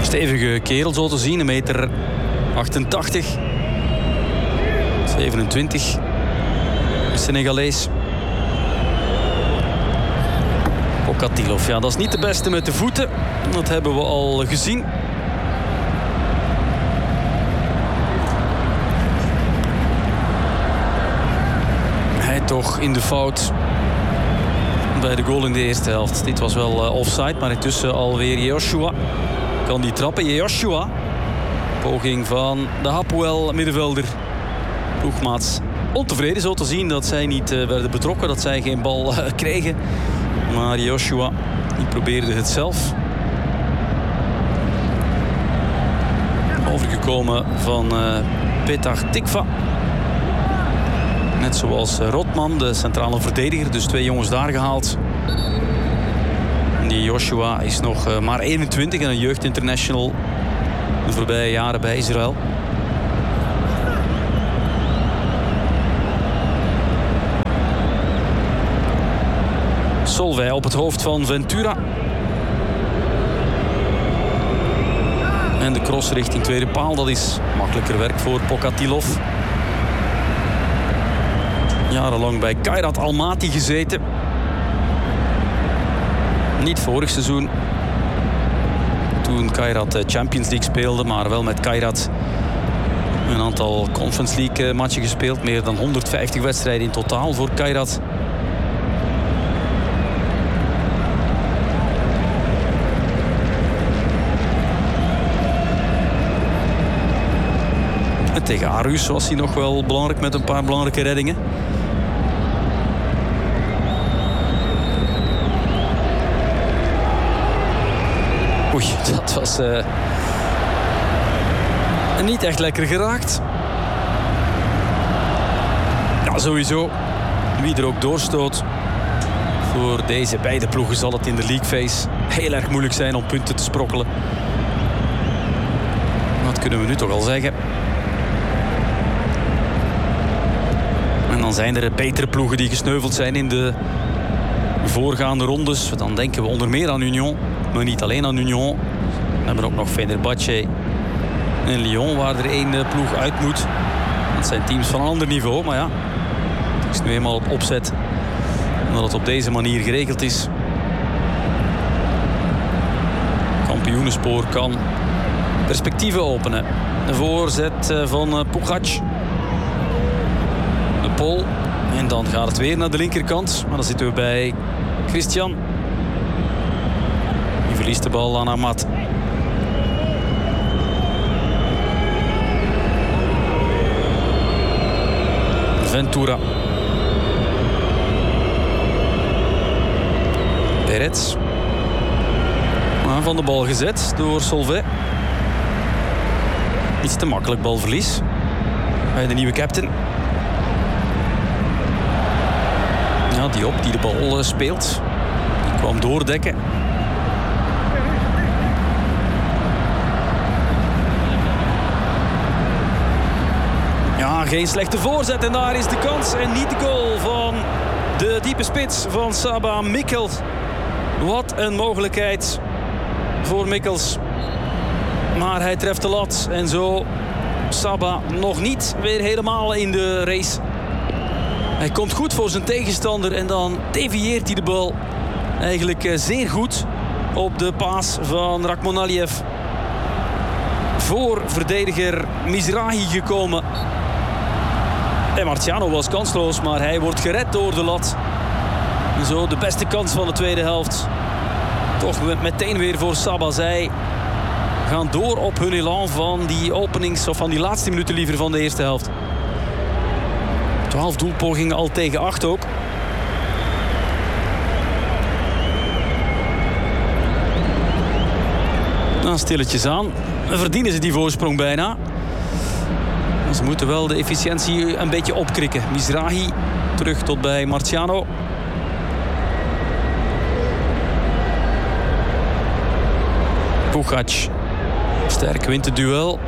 Stevige kerel zo te zien, 1,88 meter. 27. Senegalees. Pokatilov, ja, dat is niet de beste met de voeten. Dat hebben we al gezien. Hij toch in de fout bij de goal in de eerste helft. Dit was wel offside, maar intussen alweer Joshua. Kan die trappen? Joshua. Poging van de Hapoel middenvelder. Ploegmaats ontevreden zo te zien dat zij niet werden betrokken. Dat zij geen bal kregen. Maar Joshua die probeerde het zelf. Overgekomen van Petach Tikva. Net zoals Rotman, de centrale verdediger. Dus 2 jongens daar gehaald. Die Joshua is nog maar 21 en een jeugdinternational de voorbije jaren bij Israël. Solvay op het hoofd van Ventura. En de cross richting tweede paal, dat is makkelijker werk voor Pokatilov. Jarenlang bij Kairat Almaty gezeten. Niet vorig seizoen, toen Kairat Champions League speelde, maar wel met Kairat een aantal Conference League matchen gespeeld. Meer dan 150 wedstrijden in totaal voor Kairat. En tegen Aarhus was hij nog wel belangrijk met een paar belangrijke reddingen. Oei, dat was niet echt lekker geraakt. Ja, sowieso. Wie er ook doorstoot. Voor deze beide ploegen zal het in de league phase heel erg moeilijk zijn om punten te sprokkelen. Dat kunnen we nu toch al zeggen. En dan zijn er betere ploegen die gesneuveld zijn in de voorgaande rondes. Dan denken we onder meer aan Union. Maar niet alleen aan Union. We hebben ook nog Fenerbahce en Lyon, waar er 1 ploeg uit moet. Dat zijn teams van een ander niveau, maar ja, het is nu eenmaal op opzet. Omdat het op deze manier geregeld is. Kampioenenspoor kan perspectieven openen. De voorzet van Pugac. De Pool. En dan gaat het weer naar de linkerkant. Maar dan zitten we bij Christian. Die verliest de bal aan Amat. Ventura. Perez. Van de bal gezet door Solvay. Iets te makkelijk balverlies bij de nieuwe captain. Ja, Diop die de bal speelt. Die kwam doordekken. Ja, geen slechte voorzet en daar is de kans. En niet de goal van de diepe spits van Saba Mikkels. Wat een mogelijkheid voor Mikkels. Maar hij treft de lat en zo Saba nog niet weer helemaal in de race. Hij komt goed voor zijn tegenstander en dan devieert hij de bal eigenlijk zeer goed op de paas van Rakhmonaliev. Voor verdediger Mizrahi gekomen. En Marciano was kansloos, maar hij wordt gered door de lat. En zo de beste kans van de tweede helft. Toch meteen weer voor Saba. Zij gaan door op hun elan van die openings, of van die laatste minuten liever van de eerste helft. 12 doelpogingen al tegen 8 ook. Nou, stilletjes aan. Verdienen ze die voorsprong bijna. Ze moeten wel de efficiëntie een beetje opkrikken. Mizrahi terug tot bij Marciano. Pugac. Sterk wint het duel.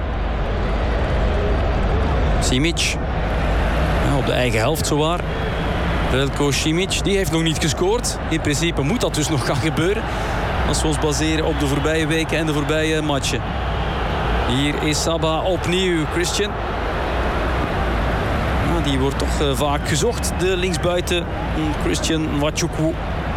Simic. Ja, op de eigen helft zowaar. Veljko Simic, die heeft nog niet gescoord. In principe moet dat dus nog gaan gebeuren. Als we ons baseren op de voorbije weken en de voorbije matchen. Hier is Saba opnieuw. Christian. Die wordt toch vaak gezocht. De linksbuiten Christian Nwachukwu.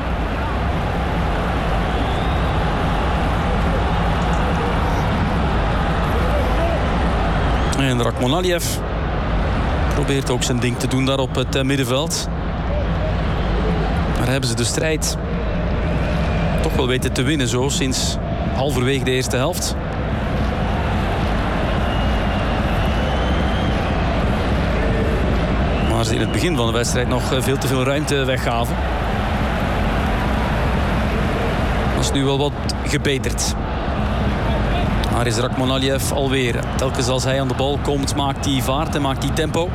En Rakhmonaliev probeert ook zijn ding te doen daar op het middenveld. Daar hebben ze de strijd toch wel weten te winnen zo sinds halverwege de eerste helft. Maar ze in het begin van de wedstrijd nog veel te veel ruimte weggaven. Dat is nu wel wat gebeterd. Maar is Rakhmonaliev alweer. Telkens als hij aan de bal komt, maakt hij vaart en maakt hij tempo.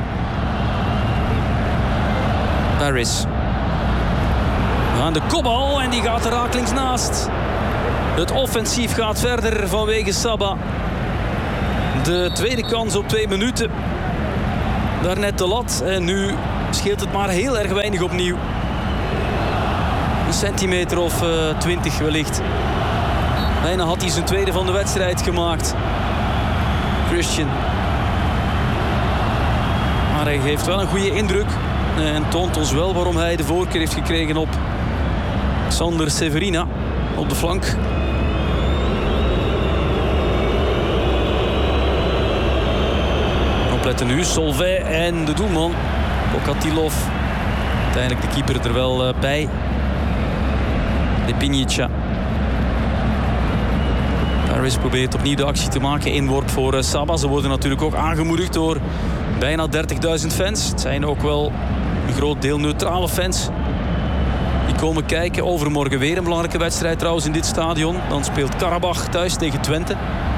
Paris. Aan de kopbal en die gaat er rakelings naast. Het offensief gaat verder vanwege Saba. De tweede kans op 2 minuten. Daarnet de lat en nu scheelt het maar heel erg weinig opnieuw. Een centimeter of 20 wellicht. Bijna had hij zijn tweede van de wedstrijd gemaakt. Christian. Maar hij geeft wel een goede indruk. En toont ons wel waarom hij de voorkeur heeft gekregen op Sander Severina. Op de flank. Opletten nu. Solvay en de doelman. Pokatilov. Uiteindelijk de keeper er wel bij. Lepinicha. Paris probeert opnieuw de actie te maken. Inworp voor Saba. Ze worden natuurlijk ook aangemoedigd door bijna 30.000 fans. Het zijn ook wel een groot deel neutrale fans. Die komen kijken. Overmorgen weer een belangrijke wedstrijd trouwens in dit stadion. Dan speelt Karabach thuis tegen Twente.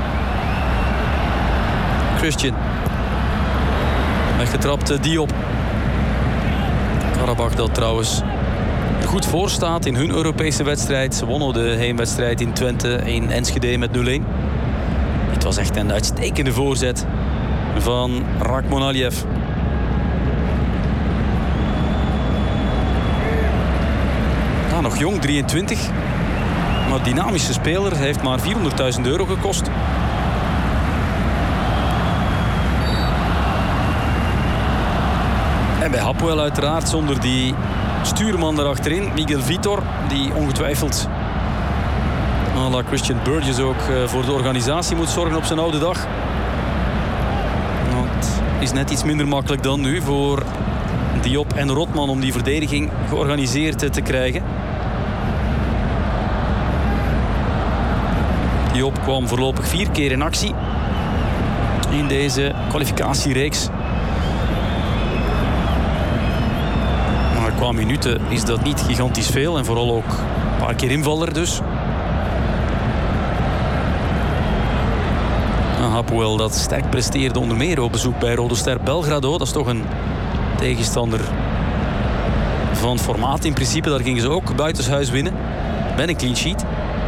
Christian. Weggetrapt Diop. Karabach dat trouwens goed voor staat in hun Europese wedstrijd. Ze wonnen de heenwedstrijd in Twente in Enschede met 0-1. Het was echt een uitstekende voorzet van Rakhmonaliev. Ja, nog jong, 23. Maar dynamische speler. Heeft maar €400.000 gekost. En bij Hapoel uiteraard zonder die stuurman erachterin, Miguel Vitor, die ongetwijfeld à la Christian Burgess ook voor de organisatie moet zorgen op zijn oude dag. Het is net iets minder makkelijk dan nu voor Diop en Rotman om die verdediging georganiseerd te krijgen. Diop kwam voorlopig 4 keer in actie in deze kwalificatiereeks. Qua minuten is dat niet gigantisch veel. En vooral ook een paar keer invaller dus. Hapoel dat sterk presteerde onder meer op bezoek bij Rode Ster Belgrado. Dat is toch een tegenstander van formaat in principe. Daar gingen ze ook buitenshuis winnen. Met een clean sheet.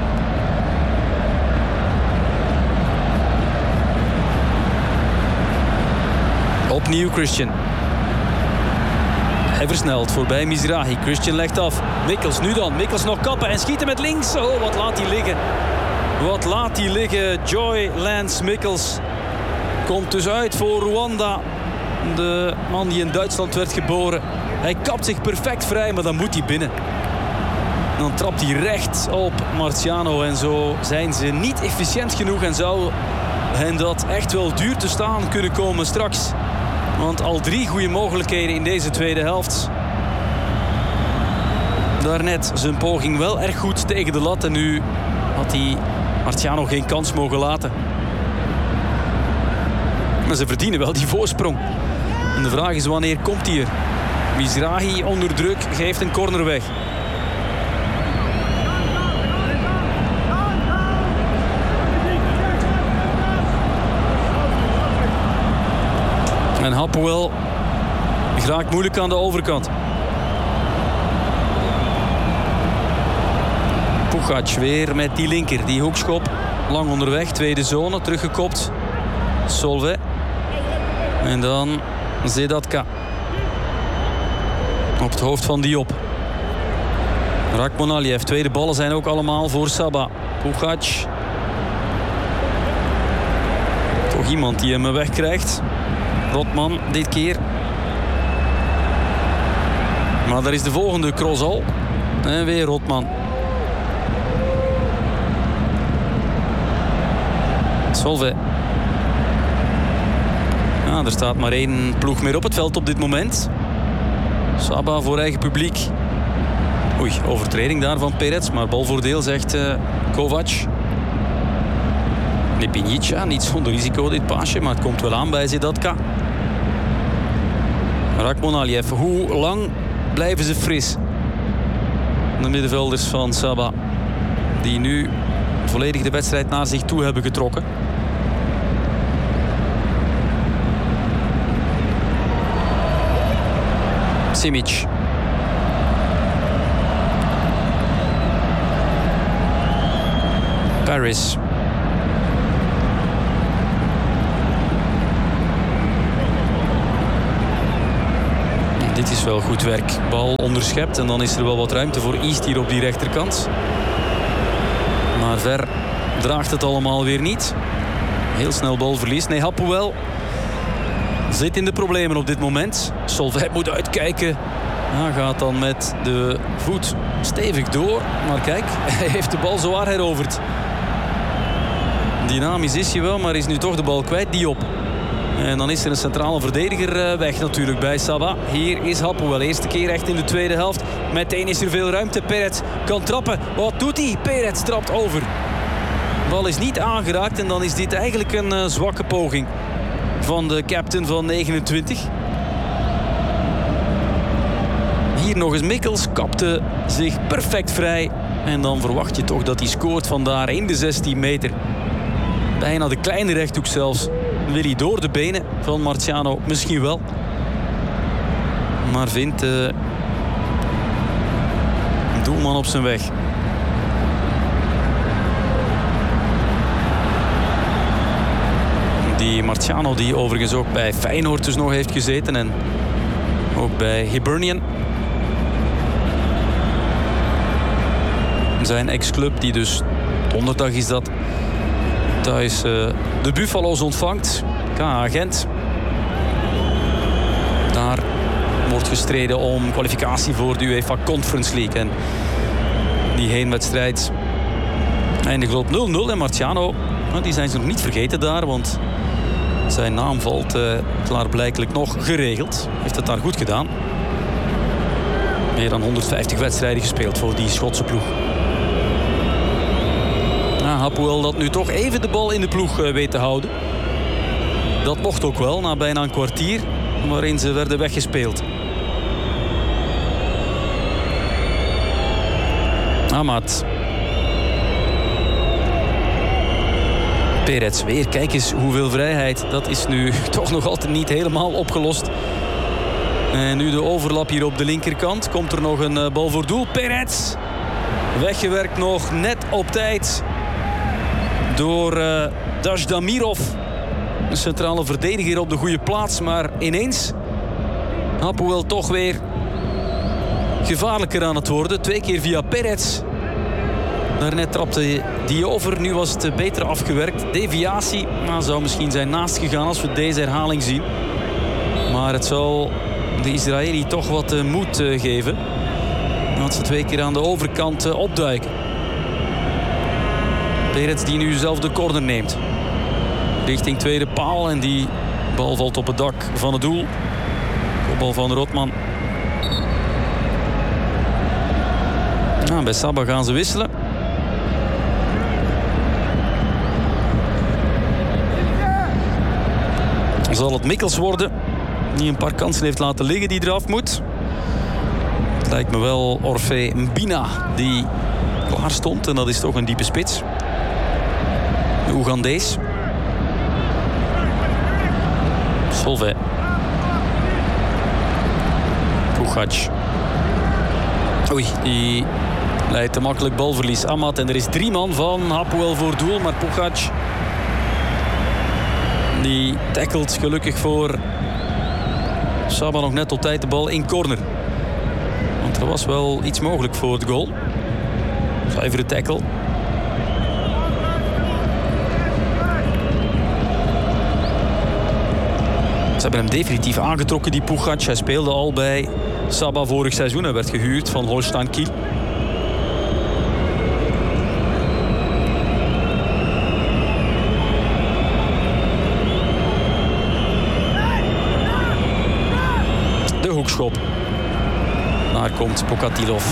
Opnieuw Christian. Hij versnelt voorbij Mizrahi. Christian legt af. Mikkels nu dan. Mikkels nog kappen en schieten met links. Oh, wat laat hij liggen. Wat laat hij liggen. Joy Lance Mikkels komt dus uit voor Rwanda. De man die in Duitsland werd geboren. Hij kapt zich perfect vrij, maar dan moet hij binnen. Dan trapt hij recht op Marciano. En zo zijn ze niet efficiënt genoeg. En zou hen dat echt wel duur te staan kunnen komen straks. Want al 3 goede mogelijkheden in deze tweede helft. Daarnet zijn poging wel erg goed tegen de lat. En nu had hij Marciano geen kans mogen laten. Maar ze verdienen wel die voorsprong. En de vraag is wanneer komt hij er? Mizrahi onder druk geeft een corner weg. En Hapoel raakt moeilijk aan de overkant. Pugac weer met die linker, die hoekschop. Lang onderweg, tweede zone, teruggekopt. Solvay. En dan Zedatka. Op het hoofd van Diop. Rakhmonaliev. Tweede ballen zijn ook allemaal voor Saba. Pugac. Toch iemand die hem wegkrijgt. Rotman dit keer. Maar daar is de volgende cross al. En weer Rotman. Solvay. Ja, er staat maar één ploeg meer op het veld op dit moment. Saba voor eigen publiek. Oei, overtreding daar van Perez. Maar balvoordeel zegt Kovac. Nepinjica, niet zonder risico dit paasje. Maar het komt wel aan bij Zedatka. Rakhmonaliev, hoe lang blijven ze fris? De middenvelders van Saba. Die nu volledig de wedstrijd naar zich toe hebben getrokken. Simic. Paris. Dit is wel goed werk. Bal onderschept en dan is er wel wat ruimte voor East hier op die rechterkant. Maar ver draagt het allemaal weer niet. Heel snel balverlies. Nee, Hapoel zit in de problemen op dit moment. Solvay moet uitkijken. Ja, gaat dan met de voet stevig door. Maar kijk, hij heeft de bal zowaar heroverd. Dynamisch is hij wel, maar is nu toch de bal kwijt. Diop. En dan is er een centrale verdediger weg natuurlijk bij Saba. Hier is Hapoel. Eerste keer echt in de tweede helft. Meteen is er veel ruimte. Perez kan trappen. Wat doet hij? Perez trapt over. De bal is niet aangeraakt en dan is dit eigenlijk een zwakke poging van de captain van 29. Hier nog eens Mikkels. Kapte zich perfect vrij. En dan verwacht je toch dat hij scoort vandaar in de 16 meter. Bijna de kleine rechthoek zelfs. Wil hij door de benen van Marciano? Misschien wel. Maar vindt de doelman op zijn weg. Die Marciano die overigens ook bij Feyenoord dus nog heeft gezeten. En ook bij Hibernian. Zijn ex-club die dus donderdag is dat thuis de Buffalo's ontvangt. KA Gent. Daar wordt gestreden om kwalificatie voor de UEFA Conference League. En die heenwedstrijd eindigt op 0-0. En Marciano, die zijn ze nog niet vergeten daar. Want zijn naam valt klaarblijkelijk nog geregeld. Heeft het daar goed gedaan. Meer dan 150 wedstrijden gespeeld voor die Schotse ploeg. Hapoel dat nu toch even de bal in de ploeg weet te houden. Dat mocht ook wel na bijna een kwartier waarin ze werden weggespeeld. Amat. Perez weer. Kijk eens hoeveel vrijheid. Dat is nu toch nog altijd niet helemaal opgelost. En nu de overlap hier op de linkerkant. Komt er nog een bal voor doel. Perez. Weggewerkt nog net op tijd door Dajdamirov. Een centrale verdediger op de goede plaats. Maar ineens Hapoel toch weer gevaarlijker aan het worden. 2 keer via Perez. Daarnet trapte die over. Nu was het beter afgewerkt. Deviatie. Nou, zou misschien zijn naast gegaan als we deze herhaling zien. Maar het zal de Israëli toch wat moed geven. Dat ze 2 keer aan de overkant opduiken. Perez die nu zelf de corner neemt. Richting tweede paal. En die bal valt op het dak van het doel. Kopbal van Rotman. Nou, bij Saba gaan ze wisselen. Zal het Mikkels worden. Die een paar kansen heeft laten liggen die eraf moet. Het lijkt me wel Orfé Mbina die klaar stond. En dat is toch een diepe spits. De Oegandees. Solvay. Pugac. Oei, die leidt te makkelijk balverlies. Amat. En er is 3 man van Hapoel voor doel. Maar Pugac die tackelt gelukkig voor Saba nog net op tijd de bal in corner. Want er was wel iets mogelijk voor het goal. Zuivere tackle. Ze hebben hem definitief aangetrokken, die Pugac. Hij speelde al bij Saba vorig seizoen. Hij werd gehuurd van Holstein Kiel. De hoekschop. Daar komt Pokatilov.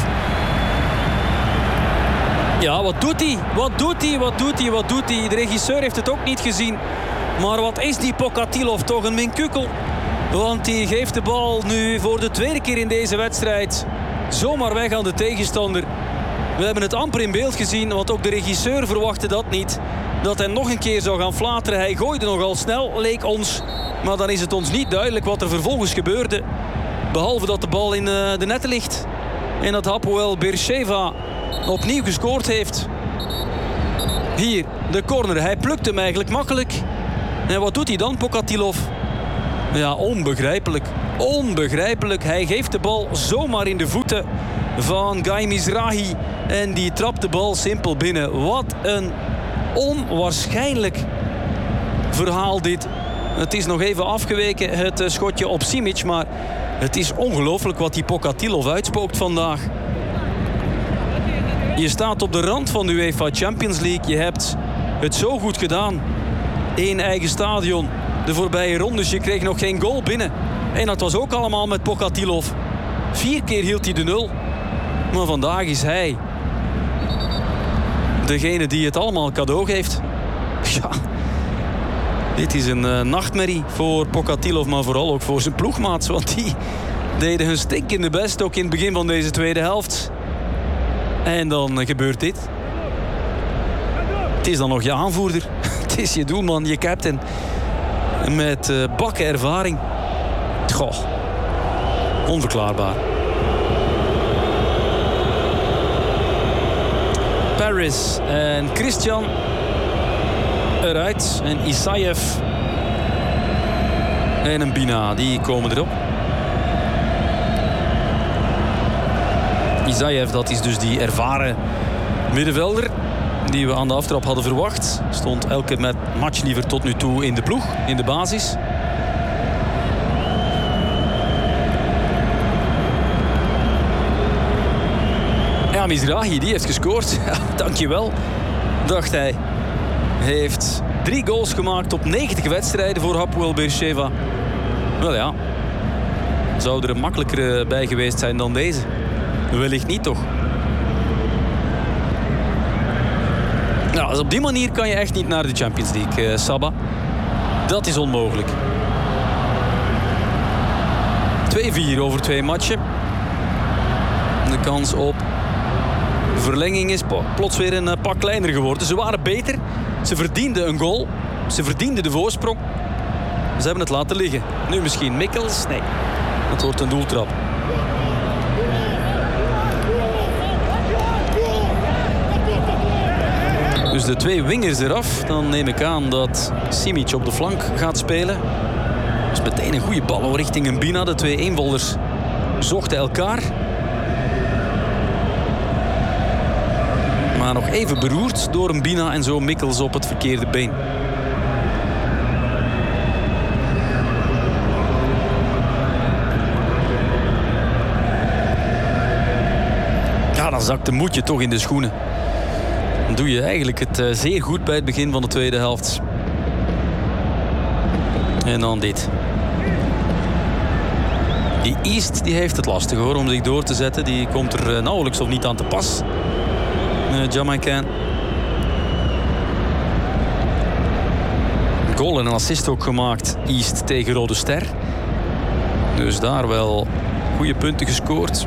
Ja, wat doet hij? Wat doet hij? Wat doet hij? Wat doet hij? De regisseur heeft het ook niet gezien. Maar wat is die Pokatilov toch een minkukkel? Want die geeft de bal nu voor de tweede keer in deze wedstrijd zomaar weg aan de tegenstander. We hebben het amper in beeld gezien, want ook de regisseur verwachtte dat niet. Dat hij nog een keer zou gaan flateren. Hij gooide nogal snel, leek ons. Maar dan is het ons niet duidelijk wat er vervolgens gebeurde. Behalve dat de bal in de netten ligt. En dat Hapoel Beersheva opnieuw gescoord heeft. Hier, de corner. Hij plukt hem eigenlijk makkelijk. En wat doet hij dan, Pokatilov? Ja, onbegrijpelijk. Onbegrijpelijk. Hij geeft de bal zomaar in de voeten van Guy Mizrahi. En die trapt de bal simpel binnen. Wat een onwaarschijnlijk verhaal dit. Het is nog even afgeweken, het schotje op Simic. Maar het is ongelooflijk wat die Pokatilov uitspookt vandaag. Je staat op de rand van de UEFA Champions League. Je hebt het zo goed gedaan. In eigen stadion. De voorbije rondes. Je kreeg nog geen goal binnen. En dat was ook allemaal met Pokatilov. 4 keer hield hij de 0. Maar vandaag is hij degene die het allemaal cadeau geeft. Ja. Dit is een nachtmerrie voor Pokatilov, maar vooral ook voor zijn ploegmaats. Want die deden hun stinkende best ook in het begin van deze tweede helft. En dan gebeurt dit. Het is dan nog je aanvoerder. Het is je doelman, je captain. Met bakken ervaring. Goh. Onverklaarbaar. Paris en Christian eruit. En Isaev en een Bina, die komen erop. Isaev, dat is dus die ervaren middenvelder die we aan de aftrap hadden verwacht. Stond elke match liever tot nu toe in de ploeg, in de basis. Ja, Mizrahi, die heeft gescoord. Ja, dankjewel, dacht hij. Hij heeft 3 goals gemaakt op 90 wedstrijden voor Hapoel Beersheva. Wel ja, zou er een makkelijkere bij geweest zijn dan deze? Wellicht niet, toch? Nou, dus op die manier kan je echt niet naar de Champions League, Saba. Dat is onmogelijk. 2-4 over 2 matchen. De kans op verlenging is plots weer een pak kleiner geworden. Ze waren beter. Ze verdienden een goal. Ze verdienden de voorsprong. Ze hebben het laten liggen. Nu misschien Mikkels. Nee, het wordt een doeltrap. Dus de 2 wingers eraf. Dan neem ik aan dat Simic op de flank gaat spelen. Dat is meteen een goede bal richting een Bina. De 2 eenvolders zochten elkaar. Maar nog even beroerd door een Bina en zo Mikkels op het verkeerde been. Ja, dan zakt de moedje toch in de schoenen. Dan doe je eigenlijk het zeer goed bij het begin van de tweede helft. En dan dit. Die East die heeft het lastig hoor om zich door te zetten. Die komt er nauwelijks of niet aan te pas. Jamaican. Een goal en een assist ook gemaakt. East tegen Rode Ster. Dus daar wel goede punten gescoord.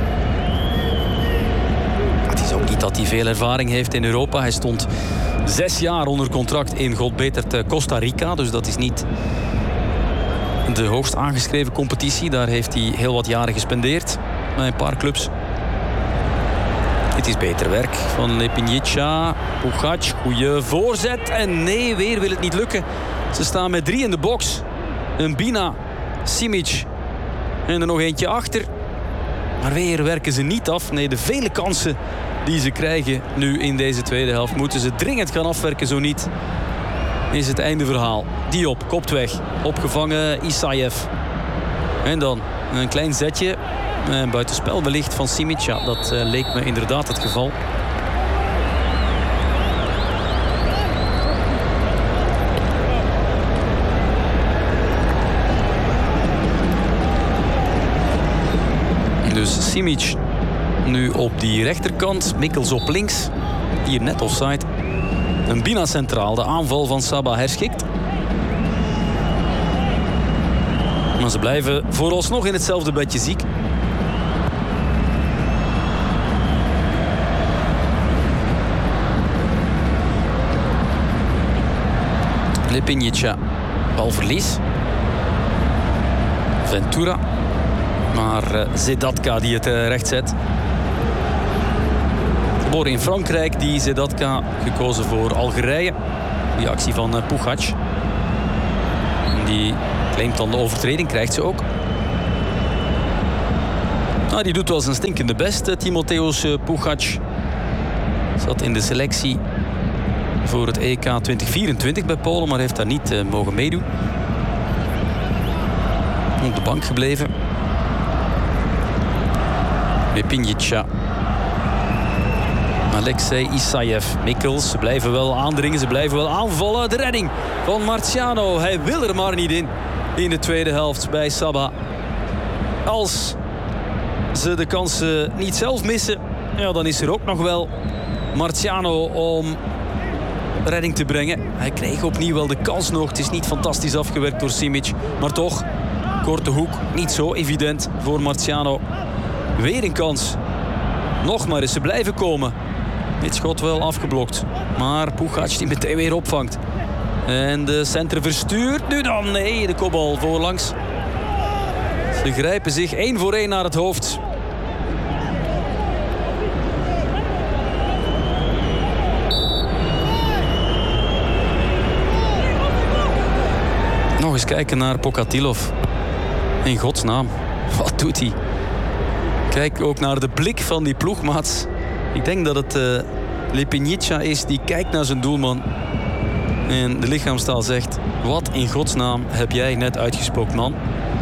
Het is ook niet dat hij veel ervaring heeft in Europa. Hij stond 6 jaar onder contract in Godbetert Costa Rica. Dus dat is niet de hoogst aangeschreven competitie. Daar heeft hij heel wat jaren gespendeerd. Bij een paar clubs. Het is beter werk van Lepinjica. Pugac, goede voorzet. En nee, weer wil het niet lukken. Ze staan met 3 in de box. Een Bina, Simic en er nog eentje achter. Maar weer werken ze niet af. Nee, de vele kansen die ze krijgen nu in deze tweede helft moeten ze dringend gaan afwerken. Zo niet is het einde verhaal. Diop kopt weg. Opgevangen Isaev. En dan een klein zetje. Buitenspel wellicht van Simic. Ja, dat leek me inderdaad het geval. Dus Simic nu op die rechterkant. Mikkels op links. Hier net offside. Een Bina centraal. De aanval van Sabah herschikt. Maar ze blijven vooralsnog in hetzelfde bedje ziek. Lepinjica. Balverlies. Ventura. Maar Zedatka die het recht zet. Geboren in Frankrijk, die Zedatka gekozen voor Algerije. Die actie van Pugac. Die claimt dan de overtreding, krijgt ze ook. Nou, die doet wel zijn stinkende best, Timotheus Pugac. Zat in de selectie voor het EK 2024 bij Polen, maar heeft daar niet mogen meedoen. Op de bank gebleven. Lepinjica. Alexei Isaev. Mikkels. Ze blijven wel aandringen. Ze blijven wel aanvallen. De redding van Marciano. Hij wil er maar niet in de tweede helft bij Sabah. Als ze de kansen niet zelf missen, ja, dan is er ook nog wel Marciano om redding te brengen. Hij kreeg opnieuw wel de kans nog. Het is niet fantastisch afgewerkt door Simic. Maar toch, korte hoek. Niet zo evident voor Marciano. Weer een kans. Nog maar eens, ze blijven komen. Dit schot wel afgeblokt. Maar Pugac die meteen weer opvangt. En de center verstuurt. Nu dan, nee, de kopbal voorlangs. Ze grijpen zich 1 voor 1 naar het hoofd. Nog eens kijken naar Pokatilov. In godsnaam, wat doet hij? Kijk ook naar de blik van die ploegmaats. Ik denk dat het Lepinjica is die kijkt naar zijn doelman. En de lichaamstaal zegt: wat in godsnaam heb jij net uitgespookt, man?